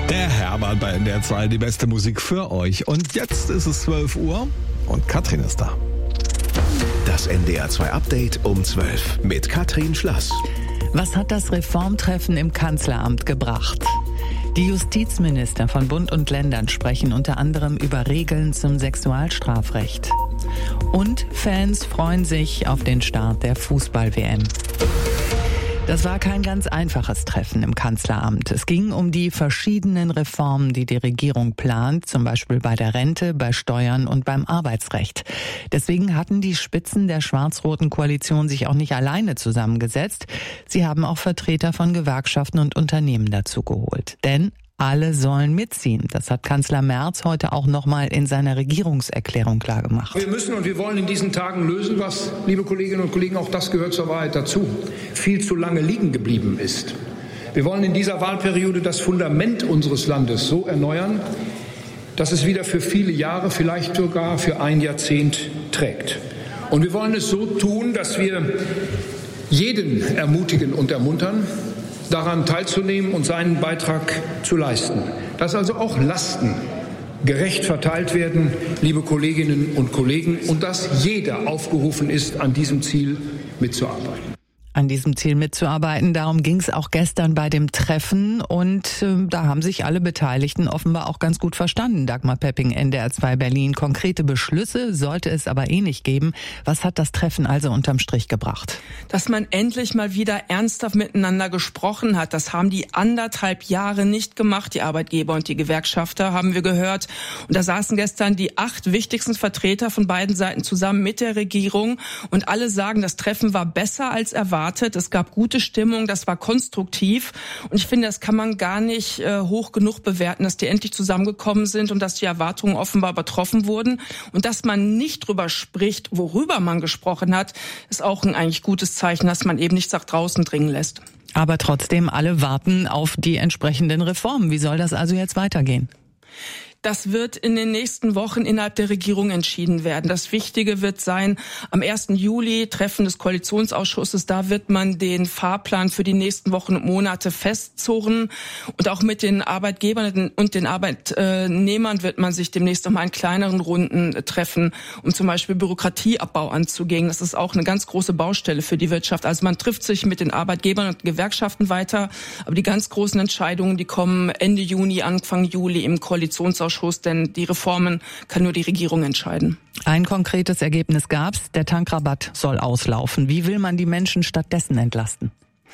Der Hermann bei NDR 2, die beste Musik für euch. Und jetzt ist es 12 Uhr und Katrin ist da. Das NDR 2 Update um 12 mit Katrin Schlass. Was hat das Reformtreffen im Kanzleramt gebracht? Die Justizminister von Bund und Ländern sprechen unter anderem über Regeln zum Sexualstrafrecht. Und Fans freuen sich auf den Start der Fußball-WM. Das war kein ganz einfaches Treffen im Kanzleramt. Es ging um die verschiedenen Reformen, die die Regierung plant, zum Beispiel bei der Rente, bei Steuern und beim Arbeitsrecht. Deswegen hatten die Spitzen der schwarz-roten Koalition sich auch nicht alleine zusammengesetzt. Sie haben auch Vertreter von Gewerkschaften und Unternehmen dazu geholt. Denn alle sollen mitziehen. Das hat Kanzler Merz heute auch nochmal in seiner Regierungserklärung klargemacht. Wir müssen und wir wollen in diesen Tagen lösen, was, liebe Kolleginnen und Kollegen, auch das gehört zur Wahrheit dazu, viel zu lange liegen geblieben ist. Wir wollen in dieser Wahlperiode das Fundament unseres Landes so erneuern, dass es wieder für viele Jahre, vielleicht sogar für ein Jahrzehnt trägt. Und wir wollen es so tun, dass wir jeden ermutigen und ermuntern, daran teilzunehmen und seinen Beitrag zu leisten. Dass also auch Lasten gerecht verteilt werden, liebe Kolleginnen und Kollegen, und dass jeder aufgerufen ist, an diesem Ziel mitzuarbeiten. An diesem Ziel mitzuarbeiten. Darum ging es auch gestern bei dem Treffen und da haben sich alle Beteiligten offenbar auch ganz gut verstanden. Dagmar Pepping, NDR 2 Berlin. Konkrete Beschlüsse sollte es aber nicht geben. Was hat das Treffen also unterm Strich gebracht? Dass man endlich mal wieder ernsthaft miteinander gesprochen hat. Das haben die 1,5 Jahre nicht gemacht, die Arbeitgeber und die Gewerkschafter, haben wir gehört. Und da saßen gestern die 8 wichtigsten Vertreter von beiden Seiten zusammen mit der Regierung und alle sagen, das Treffen war besser als erwartet. Es gab gute Stimmung, das war konstruktiv und ich finde, das kann man gar nicht hoch genug bewerten, dass die endlich zusammengekommen sind und dass die Erwartungen offenbar übertroffen wurden und dass man nicht drüber spricht, worüber man gesprochen hat, ist auch ein eigentlich gutes Zeichen, dass man eben nichts nach draußen dringen lässt. Aber trotzdem, alle warten auf die entsprechenden Reformen. Wie soll das also jetzt weitergehen? Das wird in den nächsten Wochen innerhalb der Regierung entschieden werden. Das Wichtige wird sein, am 1. Juli, Treffen des Koalitionsausschusses, da wird man den Fahrplan für die nächsten Wochen und Monate festzurren. Und auch mit den Arbeitgebern und den Arbeitnehmern wird man sich demnächst nochmal in kleineren Runden treffen, um zum Beispiel Bürokratieabbau anzugehen. Das ist auch eine ganz große Baustelle für die Wirtschaft. Also man trifft sich mit den Arbeitgebern und Gewerkschaften weiter. Aber die ganz großen Entscheidungen, die kommen Ende Juni, Anfang Juli im Koalitionsausschuss, denn die Reformen kann nur die Regierung entscheiden. Ein konkretes Ergebnis gab's. Der Tankrabatt soll auslaufen. Wie will man die Menschen stattdessen entlasten?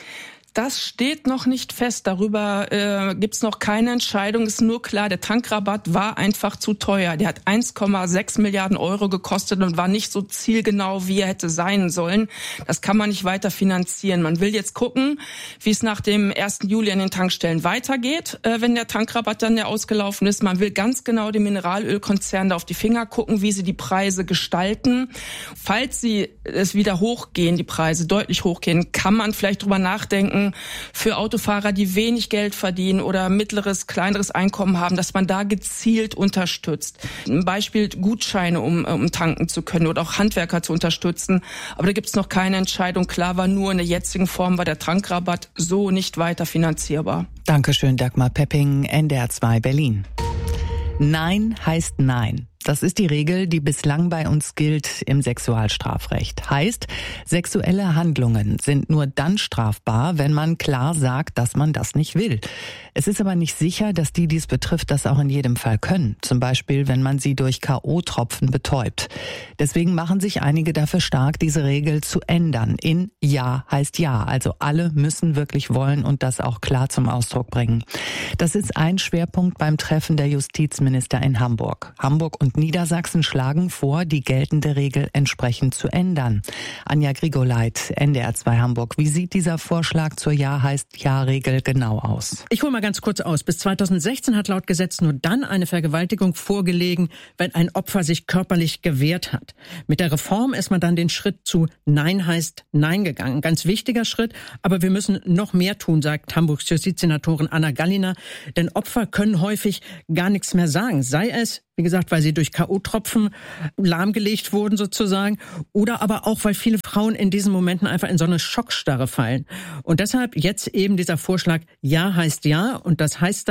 Das steht noch nicht fest. Darüber gibt's noch keine Entscheidung. Ist nur klar, der Tankrabatt war einfach zu teuer. Der hat 1,6 Milliarden Euro gekostet und war nicht so zielgenau, wie er hätte sein sollen. Das kann man nicht weiter finanzieren. Man will jetzt gucken, wie es nach dem 1. Juli an den Tankstellen weitergeht, wenn der Tankrabatt dann ja ausgelaufen ist. Man will ganz genau den Mineralölkonzernen da auf die Finger gucken, wie sie die Preise gestalten. Falls es wieder hochgehen, die Preise deutlich hochgehen, kann man vielleicht drüber nachdenken, für Autofahrer, die wenig Geld verdienen oder mittleres, kleineres Einkommen haben, dass man da gezielt unterstützt. Ein Beispiel Gutscheine, um tanken zu können oder auch Handwerker zu unterstützen. Aber da gibt es noch keine Entscheidung. Klar war nur, in der jetzigen Form war der Tankrabatt so nicht weiter finanzierbar. Dankeschön, Dagmar Pepping, NDR 2 Berlin. Nein heißt Nein. Das ist die Regel, die bislang bei uns gilt im Sexualstrafrecht. Heißt, sexuelle Handlungen sind nur dann strafbar, wenn man klar sagt, dass man das nicht will. Es ist aber nicht sicher, dass die dies betrifft, das auch in jedem Fall können. Zum Beispiel, wenn man sie durch K.O.-Tropfen betäubt. Deswegen machen sich einige dafür stark, diese Regel zu ändern. In Ja heißt Ja. Also alle müssen wirklich wollen und das auch klar zum Ausdruck bringen. Das ist ein Schwerpunkt beim Treffen der Justizminister in Hamburg. Hamburg und Niedersachsen schlagen vor, die geltende Regel entsprechend zu ändern. Anja Grigoleit, NDR 2 Hamburg. Wie sieht dieser Vorschlag zur Ja heißt Ja-Regel genau aus? Ich hole mal ganz kurz aus. Bis 2016 hat laut Gesetz nur dann eine Vergewaltigung vorgelegen, wenn ein Opfer sich körperlich gewehrt hat. Mit der Reform ist man dann den Schritt zu Nein heißt Nein gegangen. Ganz wichtiger Schritt, aber wir müssen noch mehr tun, sagt Hamburgs Justizsenatorin Anna Gallina. Denn Opfer können häufig gar nichts mehr sagen. Sei es, wie gesagt, weil sie durch K.O.-Tropfen lahmgelegt wurden sozusagen, oder aber auch, weil viele Frauen in diesen Momenten einfach in so eine Schockstarre fallen. Und deshalb jetzt eben dieser Vorschlag, Ja heißt Ja, und das heißt dann,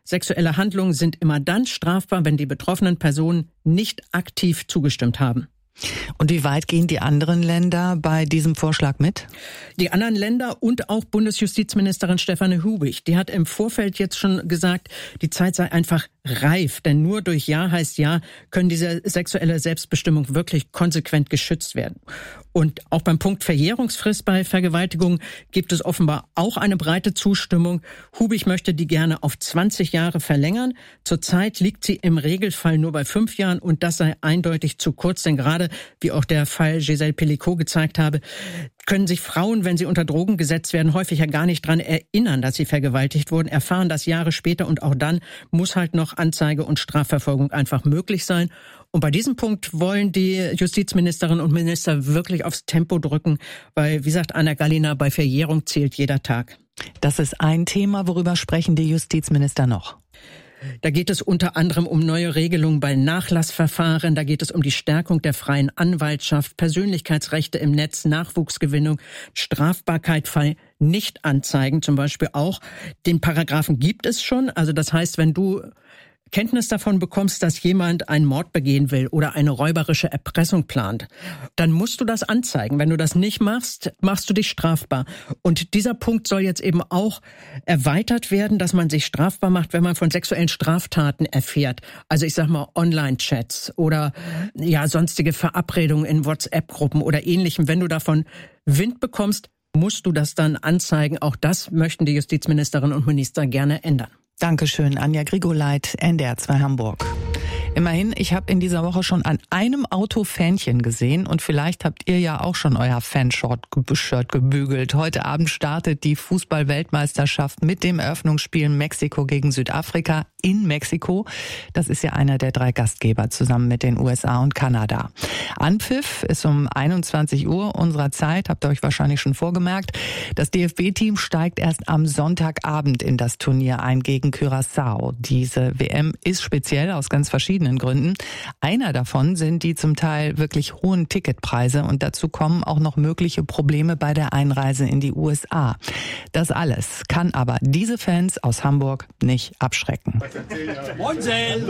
sexuelle Handlungen sind immer dann strafbar, wenn die betroffenen Personen nicht aktiv zugestimmt haben. Und wie weit gehen die anderen Länder bei diesem Vorschlag mit? Die anderen Länder und auch Bundesjustizministerin Stefanie Hubig, die hat im Vorfeld jetzt schon gesagt, die Zeit sei einfach reif. Denn nur durch Ja heißt Ja können diese sexuelle Selbstbestimmung wirklich konsequent geschützt werden. Und auch beim Punkt Verjährungsfrist bei Vergewaltigung gibt es offenbar auch eine breite Zustimmung. Hubig möchte die gerne auf 20 Jahre verlängern. Zurzeit liegt sie im Regelfall nur bei 5 Jahren und das sei eindeutig zu kurz, denn gerade, wie auch der Fall Giselle Pelicot gezeigt habe, können sich Frauen, wenn sie unter Drogen gesetzt werden, häufig ja gar nicht dran erinnern, dass sie vergewaltigt wurden, erfahren das Jahre später und auch dann muss halt noch Anzeige und Strafverfolgung einfach möglich sein. Und bei diesem Punkt wollen die Justizministerinnen und Minister wirklich aufs Tempo drücken, weil, wie sagt Anna Gallina, bei Verjährung zählt jeder Tag. Das ist ein Thema, worüber sprechen die Justizminister noch? Da geht es unter anderem um neue Regelungen bei Nachlassverfahren, da geht es um die Stärkung der freien Anwaltschaft, Persönlichkeitsrechte im Netz, Nachwuchsgewinnung, Strafbarkeit bei Nichtanzeigen zum Beispiel auch. Den Paragraphen gibt es schon, also das heißt, wenn du Kenntnis davon bekommst, dass jemand einen Mord begehen will oder eine räuberische Erpressung plant, dann musst du das anzeigen. Wenn du das nicht machst, machst du dich strafbar. Und dieser Punkt soll jetzt eben auch erweitert werden, dass man sich strafbar macht, wenn man von sexuellen Straftaten erfährt. Also ich sag mal Online-Chats oder ja sonstige Verabredungen in WhatsApp-Gruppen oder Ähnlichem. Wenn du davon Wind bekommst, musst du das dann anzeigen. Auch das möchten die Justizministerinnen und Minister gerne ändern. Dankeschön, Anja Grigoleit, NDR 2 Hamburg. Immerhin, ich habe in dieser Woche schon an einem Auto Fähnchen gesehen und vielleicht habt ihr ja auch schon euer Fanshirt gebügelt. Heute Abend startet die Fußball-Weltmeisterschaft mit dem Eröffnungsspiel Mexiko gegen Südafrika in Mexiko. Das ist ja einer der 3 Gastgeber zusammen mit den USA und Kanada. Anpfiff ist um 21 Uhr unserer Zeit, habt ihr euch wahrscheinlich schon vorgemerkt. Das DFB-Team steigt erst am Sonntagabend in das Turnier ein gegen Curaçao. Diese WM ist speziell aus ganz verschiedenen Gründen. Einer davon sind die zum Teil wirklich hohen Ticketpreise und dazu kommen auch noch mögliche Probleme bei der Einreise in die USA. Das alles kann aber diese Fans aus Hamburg nicht abschrecken. Moinsen!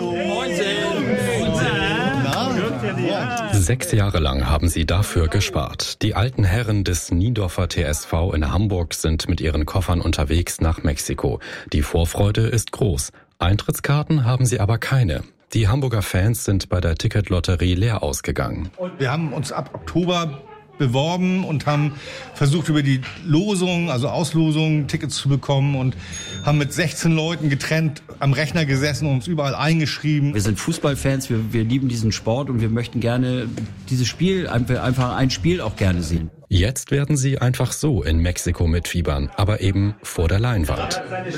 6 Jahre lang haben sie dafür gespart. Die alten Herren des Niendorfer TSV in Hamburg sind mit ihren Koffern unterwegs nach Mexiko. Die Vorfreude ist groß. Eintrittskarten haben sie aber keine. Die Hamburger Fans sind bei der Ticketlotterie leer ausgegangen. Wir haben uns ab Oktober beworben und haben versucht, über die Losung, also Auslosung, Tickets zu bekommen und haben mit 16 Leuten getrennt am Rechner gesessen und uns überall eingeschrieben. Wir sind Fußballfans, wir lieben diesen Sport und wir möchten gerne dieses Spiel, einfach ein Spiel auch gerne sehen. Jetzt werden sie einfach so in Mexiko mitfiebern, aber eben vor der Leinwand.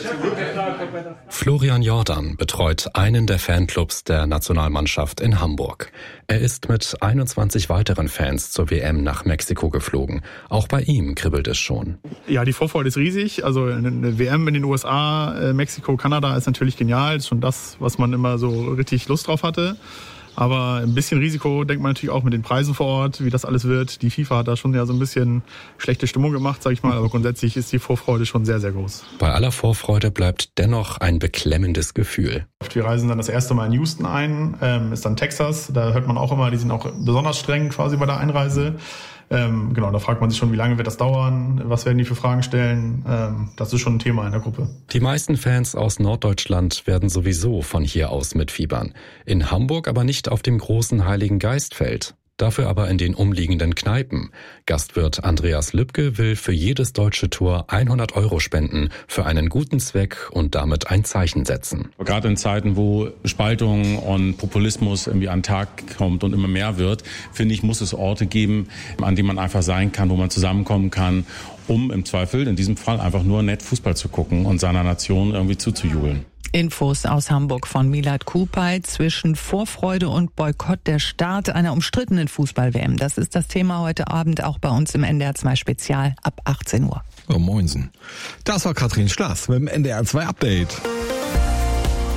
Florian Jordan betreut einen der Fanclubs der Nationalmannschaft in Hamburg. Er ist mit 21 weiteren Fans zur WM nach Mexiko geflogen. Auch bei ihm kribbelt es schon. Ja, die Vorfreude ist riesig. Also eine WM in den USA, Mexiko, Kanada ist natürlich genial. Das ist schon das, was man immer so richtig Lust drauf hatte. Aber ein bisschen Risiko denkt man natürlich auch mit den Preisen vor Ort, wie das alles wird. Die FIFA hat da schon ja so ein bisschen schlechte Stimmung gemacht, sag ich mal. Aber grundsätzlich ist die Vorfreude schon sehr, sehr groß. Bei aller Vorfreude bleibt dennoch ein beklemmendes Gefühl. Wir reisen dann das erste Mal in Houston ein, ist dann Texas. Da hört man auch immer, die sind auch besonders streng quasi bei der Einreise. Genau, da fragt man sich schon, wie lange wird das dauern, was werden die für Fragen stellen. Das ist schon ein Thema in der Gruppe. Die meisten Fans aus Norddeutschland werden sowieso von hier aus mitfiebern. In Hamburg aber nicht auf dem großen Heiligen Geistfeld. Dafür aber in den umliegenden Kneipen. Gastwirt Andreas Lübke will für jedes deutsche Tor 100 € spenden für einen guten Zweck und damit ein Zeichen setzen. Gerade in Zeiten, wo Spaltung und Populismus irgendwie an den Tag kommt und immer mehr wird, finde ich, muss es Orte geben, an denen man einfach sein kann, wo man zusammenkommen kann, um im Zweifel, in diesem Fall, einfach nur nett Fußball zu gucken und seiner Nation irgendwie zuzujubeln. Infos aus Hamburg von Milad Kupay. Zwischen Vorfreude und Boykott der Start einer umstrittenen Fußball-WM. Das ist das Thema heute Abend auch bei uns im NDR 2 Spezial ab 18 Uhr. Oh, moinsen. Das war Katrin Schlaß mit dem NDR 2 Update.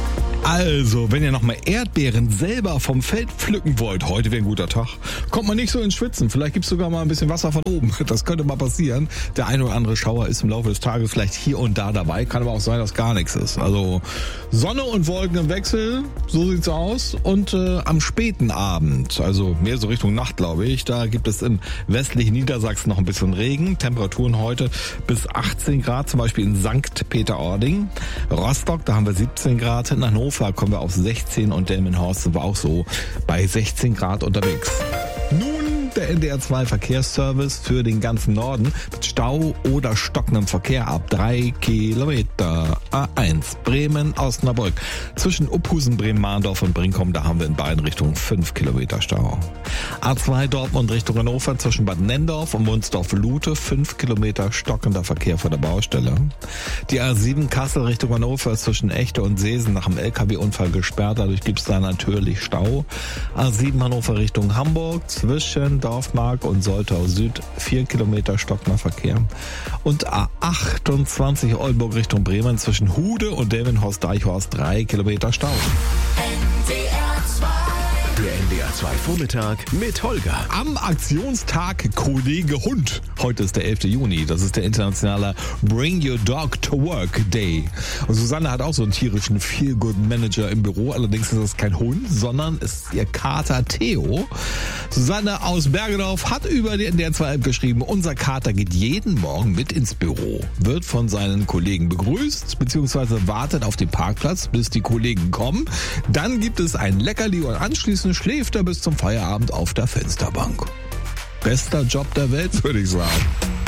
Also, wenn ihr nochmal Erdbeeren selber vom Feld pflücken wollt, heute wäre ein guter Tag, kommt man nicht so ins Schwitzen. Vielleicht gibt's sogar mal ein bisschen Wasser von oben. Das könnte mal passieren. Der eine oder andere Schauer ist im Laufe des Tages vielleicht hier und da dabei. Kann aber auch sein, dass gar nichts ist. Also Sonne und Wolken im Wechsel, so sieht's aus. Und am späten Abend, also mehr so Richtung Nacht, glaube ich, da gibt es im westlichen Niedersachsen noch ein bisschen Regen. Temperaturen heute bis 18 Grad, zum Beispiel in St. Peter-Ording. Rostock, da haben wir 17 Grad. In Hannover kommen wir auf 16 und Delmenhorst sind wir auch so bei 16 Grad unterwegs. Nun der NDR 2 Verkehrsservice für den ganzen Norden mit Stau oder stockendem Verkehr ab 3 Kilometer. A1 Bremen-Osnabrück. Zwischen Uphusen, Bremen-Mahndorf und Brinkum, da haben wir in beiden Richtungen 5 Kilometer Stau. A2 Dortmund Richtung Hannover zwischen Bad Nendorf und Wunsdorf-Lute 5 Kilometer stockender Verkehr vor der Baustelle. Die A7 Kassel Richtung Hannover zwischen Echte und Seesen nach einem LKW-Unfall gesperrt, dadurch gibt es da natürlich Stau. A7 Hannover Richtung Hamburg zwischen Dorfmark und Soltau Süd 4 Kilometer stockender Verkehr. Und A28 Oldenburg Richtung Bremen zwischen Hude und Delmenhorst-Deichhorst 3 Kilometer Stau. Der NDR 2 Vormittag mit Holger. Am Aktionstag Kollege Hund. Heute ist der 11. Juni. Das ist der internationale Bring Your Dog to Work Day. Und Susanne hat auch so einen tierischen Feel-Good-Manager im Büro. Allerdings ist das kein Hund, sondern ist ihr Kater Theo. Susanne aus Bergedorf hat über die NDR 2 App geschrieben, unser Kater geht jeden Morgen mit ins Büro, wird von seinen Kollegen begrüßt, beziehungsweise wartet auf den Parkplatz, bis die Kollegen kommen. Dann gibt es ein Leckerli und anschließend schläft er bis zum Feierabend auf der Fensterbank. Bester Job der Welt, würde ich sagen.